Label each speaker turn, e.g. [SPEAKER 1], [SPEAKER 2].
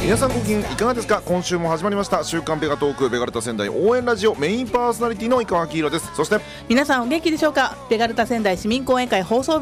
[SPEAKER 1] 皆さんご機嫌いかがですか。今週も始まりました週刊ベガトークベガルタ仙台応援ラジオ、メインパーソナリティの井川明宏です。そして
[SPEAKER 2] 皆さんお元気でしょうか。ベガルタ仙台市民講演会放送